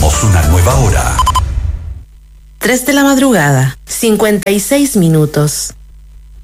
Abrimos una nueva hora. 3 de la madrugada, 56 minutos.